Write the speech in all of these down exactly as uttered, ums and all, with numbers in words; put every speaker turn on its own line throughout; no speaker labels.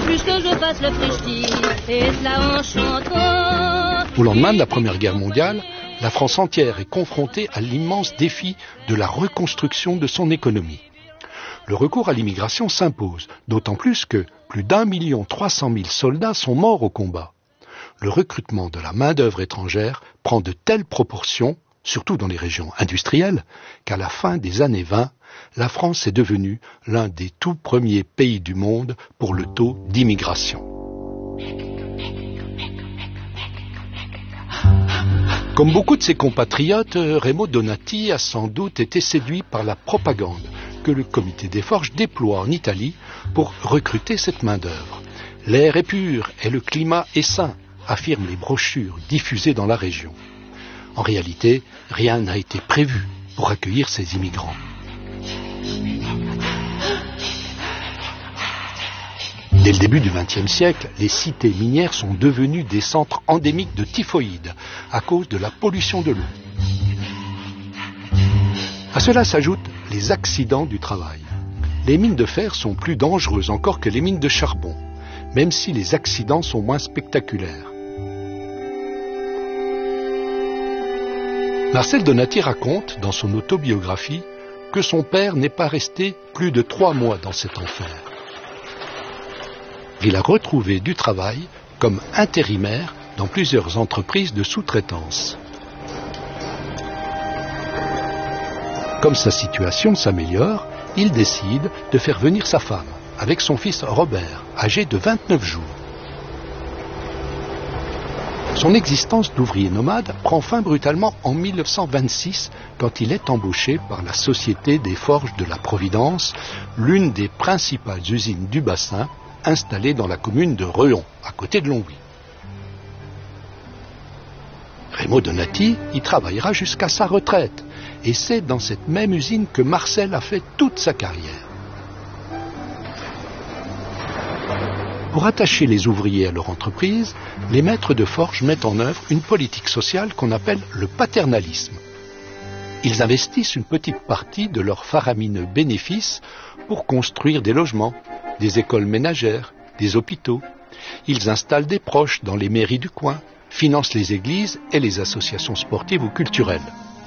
plus que je fasse le frichti, et cela en chantant.
Au lendemain de la Première Guerre mondiale, la France entière est confrontée à l'immense défi de la reconstruction de son économie. Le recours à l'immigration s'impose, d'autant plus que plus d'un million trois cent mille soldats sont morts au combat. Le recrutement de la main-d'œuvre étrangère prend de telles proportions, surtout dans les régions industrielles, qu'à la fin des années vingt, la France est devenue l'un des tout premiers pays du monde pour le taux d'immigration. Comme beaucoup de ses compatriotes, Remo Donati a sans doute été séduit par la propagande que le comité des forges déploie en Italie pour recruter cette main-d'œuvre. L'air est pur et le climat est sain, affirment les brochures diffusées dans la région. En réalité, rien n'a été prévu pour accueillir ces immigrants. Dès le début du vingtième siècle, les cités minières sont devenues des centres endémiques de typhoïde à cause de la pollution de l'eau. À cela s'ajoutent les accidents du travail. Les mines de fer sont plus dangereuses encore que les mines de charbon, même si les accidents sont moins spectaculaires. Marcel Donati raconte, dans son autobiographie, que son père n'est pas resté plus de trois mois dans cet enfer. Il a retrouvé du travail comme intérimaire dans plusieurs entreprises de sous-traitance. Comme sa situation s'améliore, il décide de faire venir sa femme, avec son fils Robert, âgé de vingt-neuf jours. Son existence d'ouvrier nomade prend fin brutalement en mille neuf cent vingt-six, quand il est embauché par la Société des Forges de la Providence, l'une des principales usines du bassin, installée dans la commune de Reon, à côté de Longwy. Remo Donati y travaillera jusqu'à sa retraite, et c'est dans cette même usine que Marcel a fait toute sa carrière. Pour attacher les ouvriers à leur entreprise, les maîtres de forge mettent en œuvre une politique sociale qu'on appelle le paternalisme. Ils investissent une petite partie de leurs faramineux bénéfices pour construire des logements, des écoles ménagères, des hôpitaux. Ils installent des proches dans les mairies du coin, financent les églises et les associations sportives ou culturelles.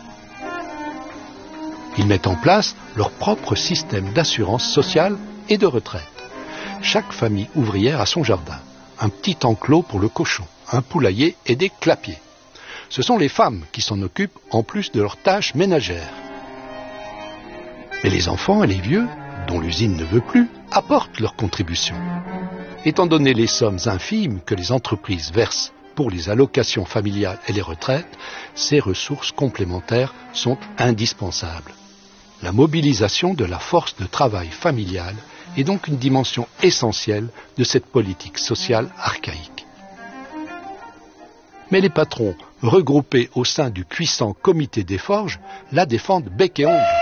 Ils mettent en place leur propre système d'assurance sociale et de retraite. Chaque famille ouvrière a son jardin, un petit enclos pour le cochon, un poulailler et des clapiers. Ce sont les femmes qui s'en occupent en plus de leurs tâches ménagères. Mais les enfants et les vieux, dont l'usine ne veut plus, apportent leur contribution. Étant donné les sommes infimes que les entreprises versent pour les allocations familiales et les retraites, ces ressources complémentaires sont indispensables. La mobilisation de la force de travail familiale est donc une dimension essentielle de cette politique sociale archaïque. Mais les patrons, regroupés au sein du puissant comité des forges, la défendent bec et ongle.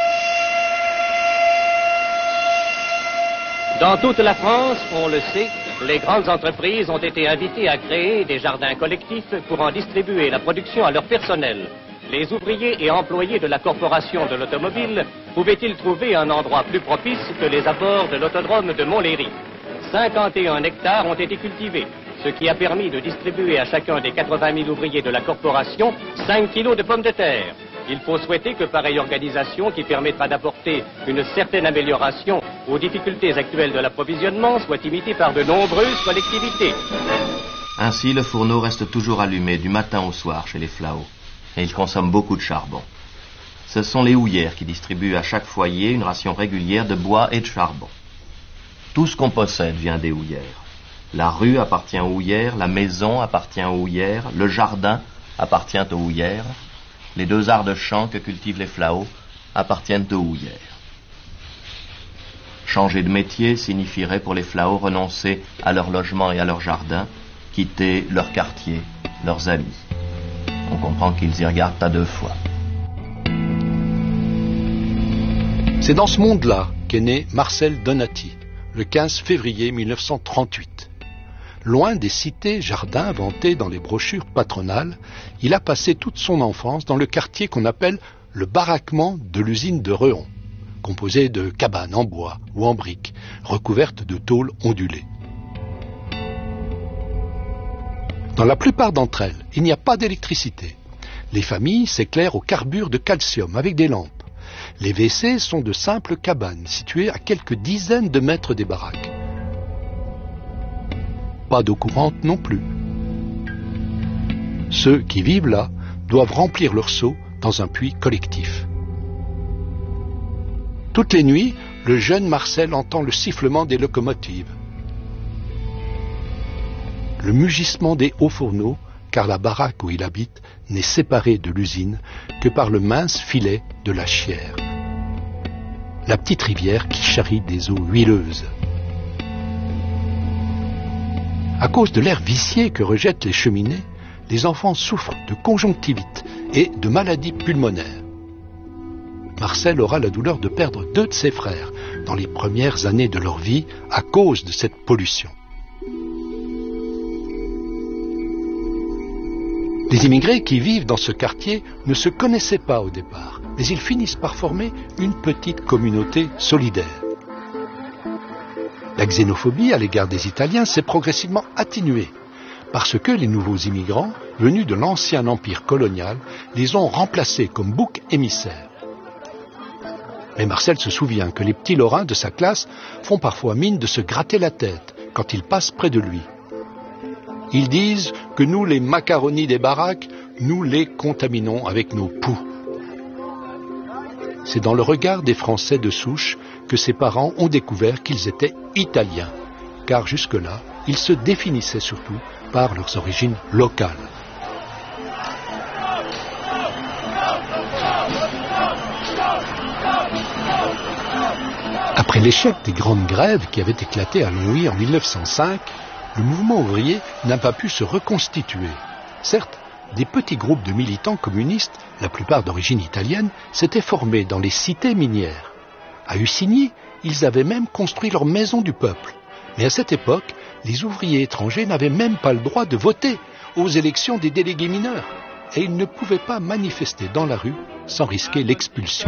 Dans toute la France, on le sait, les grandes entreprises ont été invitées à créer des jardins collectifs pour en distribuer la production à leur personnel. Les ouvriers et employés de la corporation de l'automobile pouvaient-ils trouver un endroit plus propice que les abords de l'autodrome de Montlhéry? cinquante et un hectares ont été cultivés, ce qui a permis de distribuer à chacun des quatre-vingt mille ouvriers de la corporation cinq kilos de pommes de terre. Il faut souhaiter que pareille organisation, qui permettra d'apporter une certaine amélioration aux difficultés actuelles de l'approvisionnement, soit imitée par de nombreuses collectivités.
Ainsi, le fourneau reste toujours allumé du matin au soir chez les Flao, et il consomme beaucoup de charbon. Ce sont les houillères qui distribuent à chaque foyer une ration régulière de bois et de charbon. Tout ce qu'on possède vient des houillères. La rue appartient aux houillères, la maison appartient aux houillères, le jardin appartient aux houillères, les deux arts de champ que cultivent les Flao appartiennent aux houillères. Changer de métier signifierait pour les Flao renoncer à leur logement et à leur jardin, quitter leur quartier, leurs amis. On comprend qu'ils y regardent à deux fois.
C'est dans ce monde-là qu'est né Marcel Donati, le quinze février mille neuf cent trente-huit. Loin des cités jardins inventés dans les brochures patronales, il a passé toute son enfance dans le quartier qu'on appelle le baraquement de l'usine de Reon, composé de cabanes en bois ou en briques, recouvertes de tôles ondulées. Dans la plupart d'entre elles, il n'y a pas d'électricité. Les familles s'éclairent au carbure de calcium avec des lampes. Les W C sont de simples cabanes situées à quelques dizaines de mètres des baraques. Pas d'eau courante non plus. Ceux qui vivent là doivent remplir leur seau dans un puits collectif. Toutes les nuits, le jeune Marcel entend le sifflement des locomotives, le mugissement des hauts fourneaux, car la baraque où il habite n'est séparée de l'usine que par le mince filet de la Chière, la petite rivière qui charrie des eaux huileuses. À cause de l'air vicié que rejettent les cheminées, les enfants souffrent de conjonctivite et de maladies pulmonaires. Marcel aura la douleur de perdre deux de ses frères dans les premières années de leur vie à cause de cette pollution. Les immigrés qui vivent dans ce quartier ne se connaissaient pas au départ, mais ils finissent par former une petite communauté solidaire. La xénophobie à l'égard des Italiens s'est progressivement atténuée, parce que les nouveaux immigrants, venus de l'ancien empire colonial, les ont remplacés comme boucs émissaires. Mais Marcel se souvient que les petits Lorrains de sa classe font parfois mine de se gratter la tête quand ils passent près de lui. Ils disent que nous, les macaronis des baraques, nous les contaminons avec nos poux. C'est dans le regard des Français de souche que ses parents ont découvert qu'ils étaient italiens, car jusque-là, ils se définissaient surtout par leurs origines locales. Après l'échec des grandes grèves qui avaient éclaté à Longwy en mille neuf cent cinq, le mouvement ouvrier n'a pas pu se reconstituer. Certes, des petits groupes de militants communistes, la plupart d'origine italienne, s'étaient formés dans les cités minières. À Ussigny, ils avaient même construit leur maison du peuple. Mais à cette époque, les ouvriers étrangers n'avaient même pas le droit de voter aux élections des délégués mineurs. Et ils ne pouvaient pas manifester dans la rue sans risquer l'expulsion.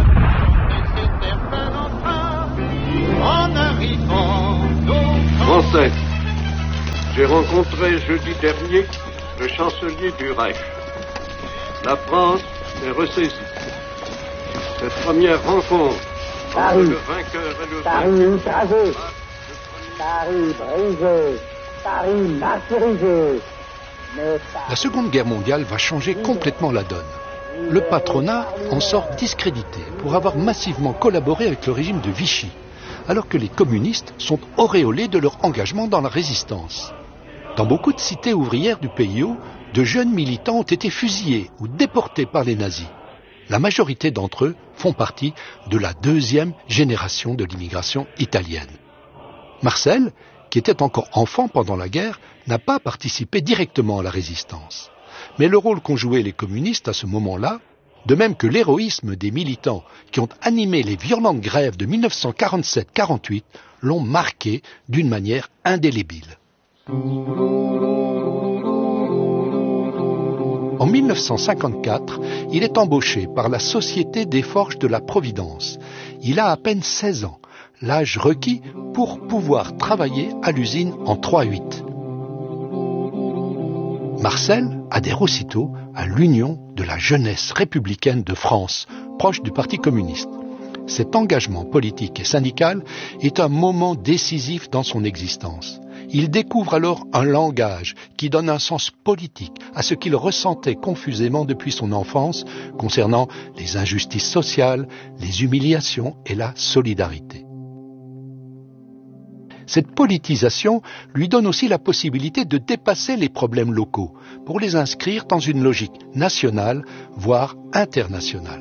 Français, j'ai rencontré jeudi dernier le chancelier du Reich. La France est ressaisie. Cette première rencontre entre le vainqueur et le
Paris écrasé, Paris brisé, Paris martyrisé.
La Seconde Guerre mondiale va changer complètement la donne. Le patronat en sort discrédité pour avoir massivement collaboré avec le régime de Vichy, alors que les communistes sont auréolés de leur engagement dans la résistance. Dans beaucoup de cités ouvrières du P I O, de jeunes militants ont été fusillés ou déportés par les nazis. La majorité d'entre eux font partie de la deuxième génération de l'immigration italienne. Marcel, qui était encore enfant pendant la guerre, n'a pas participé directement à la résistance. Mais le rôle qu'ont joué les communistes à ce moment-là, de même que l'héroïsme des militants qui ont animé les violentes grèves de mille neuf cent quarante-sept quarante-huit, l'ont marqué d'une manière indélébile. En mille neuf cent cinquante-quatre, il est embauché par la Société des Forges de la Providence. Il a à peine seize ans, l'âge requis pour pouvoir travailler à l'usine en trois huit. Marcel adhère aussitôt à l'Union de la jeunesse républicaine de France, proche du Parti communiste. Cet engagement politique et syndical est un moment décisif dans son existence. Il découvre alors un langage qui donne un sens politique à ce qu'il ressentait confusément depuis son enfance concernant les injustices sociales, les humiliations et la solidarité. Cette politisation lui donne aussi la possibilité de dépasser les problèmes locaux pour les inscrire dans une logique nationale, voire internationale.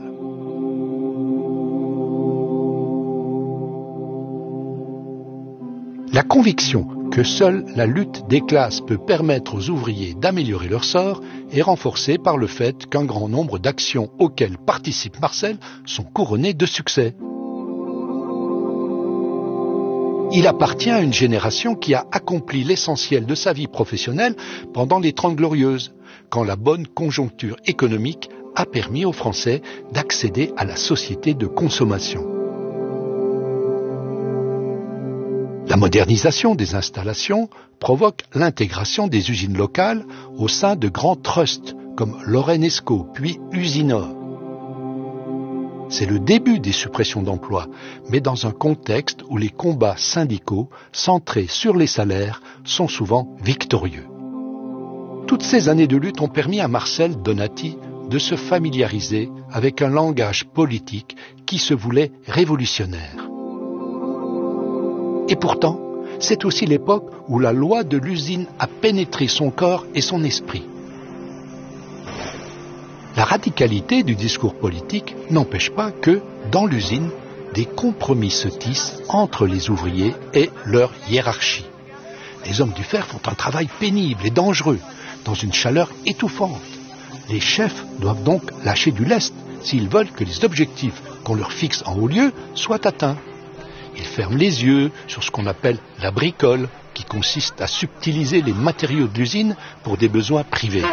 La conviction que seule la lutte des classes peut permettre aux ouvriers d'améliorer leur sort est renforcée par le fait qu'un grand nombre d'actions auxquelles participe Marcel sont couronnées de succès. Il appartient à une génération qui a accompli l'essentiel de sa vie professionnelle pendant les Trente Glorieuses, quand la bonne conjoncture économique a permis aux Français d'accéder à la société de consommation. La modernisation des installations provoque l'intégration des usines locales au sein de grands trusts comme Lorenesco puis Usinor. C'est le début des suppressions d'emplois, mais dans un contexte où les combats syndicaux centrés sur les salaires sont souvent victorieux. Toutes ces années de lutte ont permis à Marcel Donati de se familiariser avec un langage politique qui se voulait révolutionnaire. Et pourtant, c'est aussi l'époque où la loi de l'usine a pénétré son corps et son esprit. La radicalité du discours politique n'empêche pas que, dans l'usine, des compromis se tissent entre les ouvriers et leur hiérarchie. Les hommes du fer font un travail pénible et dangereux, dans une chaleur étouffante. Les chefs doivent donc lâcher du lest s'ils veulent que les objectifs qu'on leur fixe en haut lieu soient atteints. Ils ferment les yeux sur ce qu'on appelle la bricole, qui consiste à subtiliser les matériaux de l'usine pour des besoins privés.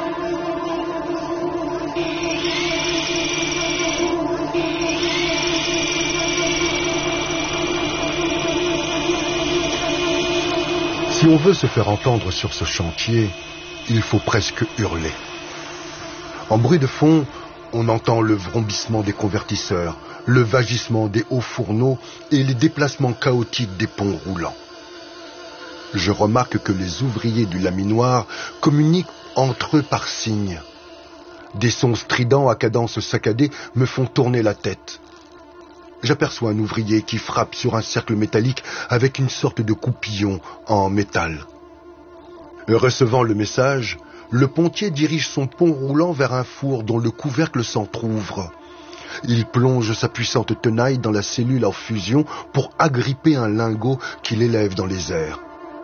Si on veut se faire entendre sur ce chantier, il faut presque hurler. En bruit de fond, on entend le vrombissement des convertisseurs, le vagissement des hauts fourneaux et les déplacements chaotiques des ponts roulants. Je remarque que les ouvriers du laminoir communiquent entre eux par signes. Des sons stridents à cadence saccadée me font tourner la tête. J'aperçois un ouvrier qui frappe sur un cercle métallique avec une sorte de coupillon en métal. Recevant le message, le pontier dirige son pont roulant vers un four dont le couvercle s'entr'ouvre. Il plonge sa puissante tenaille dans la cellule en fusion pour agripper un lingot qu'il élève dans les airs.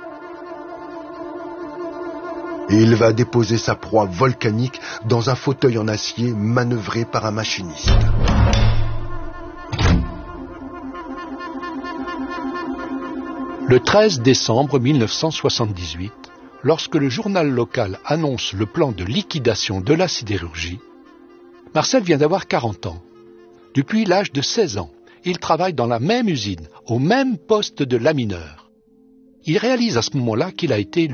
Et il va déposer sa proie volcanique dans un fauteuil en acier manœuvré par un machiniste.
Le treize décembre mille neuf cent soixante-dix-huit, lorsque le journal local annonce le plan de liquidation de la sidérurgie, Marcel vient d'avoir quarante ans. Depuis l'âge de seize ans, il travaille dans la même usine, au même poste de lamineur. Il réalise à ce moment-là qu'il a été